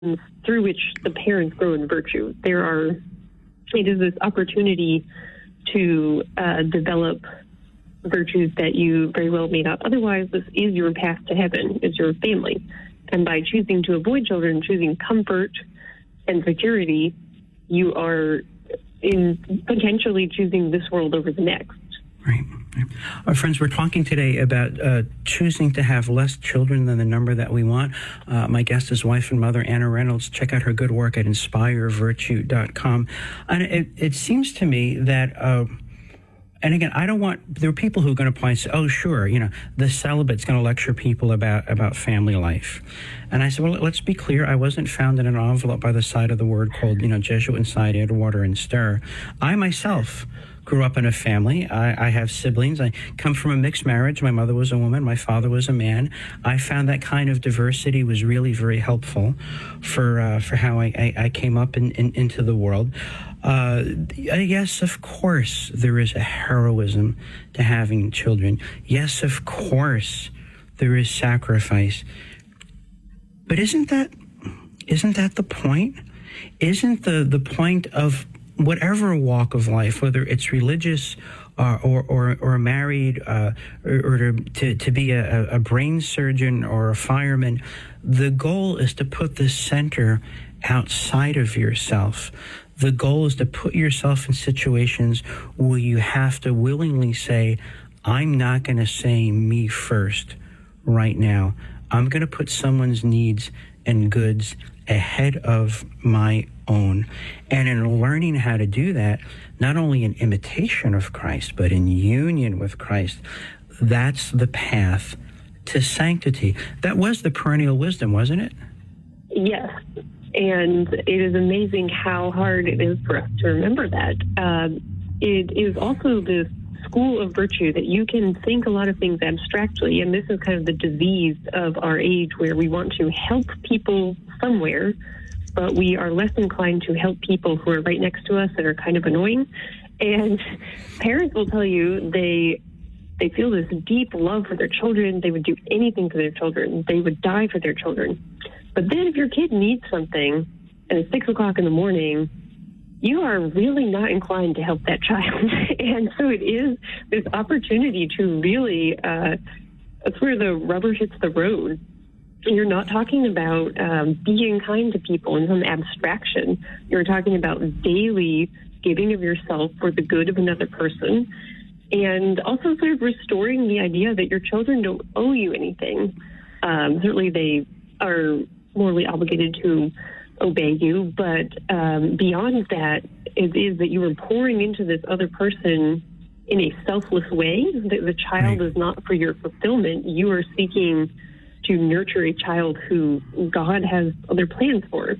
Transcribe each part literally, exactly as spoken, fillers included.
through which the parents grow in virtue. There are, it is this opportunity to uh, develop virtues that you very well may not otherwise. This is your path to heaven, is your family. And by choosing to avoid children, choosing comfort and security, you are in potentially choosing this world over the next. Right. Our friends, we're talking today about uh, choosing to have less children than the number that we want. Uh, my guest is wife and mother Anna Reynolds. Check out her good work at inspire virtue dot com. And it, it seems to me that, uh, and again, I don't want, there are people who are going to apply and say, oh, sure, you know, the celibate's going to lecture people about, about family life. And I said, well, let's be clear. I wasn't found in an envelope by the side of the word called, you know, Jesuit inside, add water and stir. I myself grew up in a family. I, I have siblings. I come from a mixed marriage. My mother was a woman. My father was a man. I found that kind of diversity was really very helpful for uh, for how I, I, I came up in, in, into the world. Uh, yes, of course, there is a heroism to having children. Yes, of course, there is sacrifice. But isn't that isn't that the point? Isn't the, the point of whatever walk of life, whether it's religious uh, or, or or married, uh, or, or to, to be a, a brain surgeon or a fireman, the goal is to put the center outside of yourself. The goal is to put yourself in situations where you have to willingly say, I'm not going to say me first right now. I'm going to put someone's needs and goods ahead of my own. And in learning how to do that, not only in imitation of Christ, but in union with Christ, that's the path to sanctity. That was the perennial wisdom, wasn't it? Yes. And it is amazing how hard it is for us to remember that. Um, it is also this school of virtue that you can think a lot of things abstractly, and this is kind of the disease of our age where we want to help people somewhere, but we are less inclined to help people who are right next to us that are kind of annoying. And parents will tell you they they feel this deep love for their children. They would do anything for their children. They would die for their children. But then if your kid needs something and it's six o'clock in the morning, you are really not inclined to help that child. And so it is this opportunity to really, uh, that's where the rubber hits the road. You're not talking about um, being kind to people in some abstraction. You're talking about daily giving of yourself for the good of another person, and also sort of restoring the idea that your children don't owe you anything. Um, certainly they are morally obligated to obey you, but um, beyond that, it is that you are pouring into this other person in a selfless way. The, the child right. is not for your fulfillment. You are seeking to nurture a child who God has other plans for.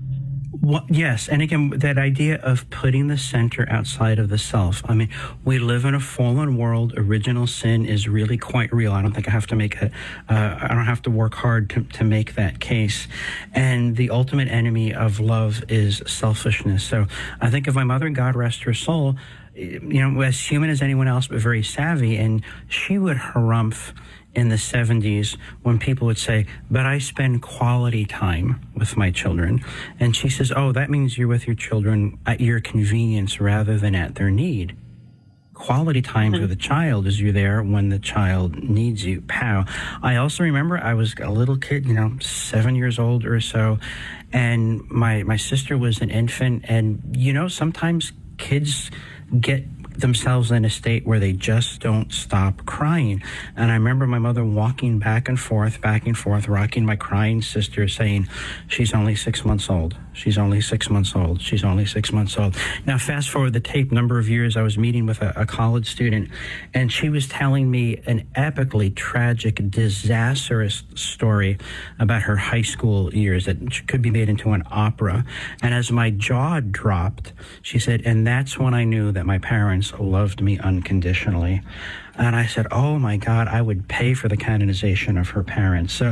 Well, yes, and again, that idea of putting the center outside of the self. I mean, we live in a fallen world. Original sin is really quite real. I don't think I have to make a, uh, I don't have to work hard to, to make that case. And the ultimate enemy of love is selfishness. So I think of my mother, God rest her soul, you know, as human as anyone else, but very savvy, and she would harumph in the seventies when people would say, but I spend quality time with my children. And she says, oh, that means you're with your children at your convenience rather than at their need. Quality time mm-hmm. with a child is you're there when the child needs you. Pow. I also remember I was a little kid, you know, seven years old or so, and my, my sister was an infant, and, you know, sometimes kids get themselves in a state where they just don't stop crying. And I remember my mother walking back and forth, back and forth, rocking my crying sister, saying, she's only six months old. She's only six months old. She's only six months old. Now, fast forward the tape, number of years, I was meeting with a, a college student, and she was telling me an epically tragic, disastrous story about her high school years that could be made into an opera. And as my jaw dropped, she said, and that's when I knew that my parents loved me unconditionally. And I said, oh my God, I would pay for the canonization of her parents. So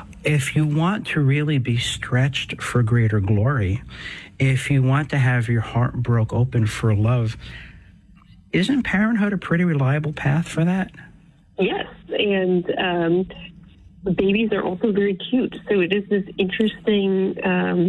if you want to really be stretched for greater glory, if you want to have your heart broke open for love, isn't parenthood a pretty reliable path for that? Yes. And um, babies are also very cute. So it is this interesting um,